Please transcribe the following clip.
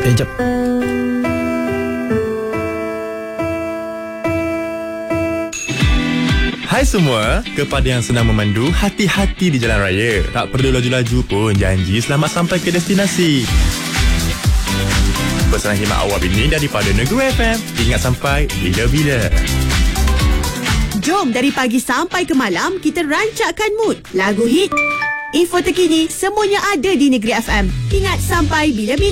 Jap. Hai semua, kepada yang senang memandu, hati-hati di jalan raya. Tak perlu laju-laju pun, janji selamat sampai ke destinasi. Pesanan khidmat awal ini daripada Negeri FM. Ingat sampai bila-bila. Jom dari pagi sampai ke malam kita rancakkan mood. Lagu hit, info terkini, semuanya ada di Negeri FM. Ingat sampai bila-bila.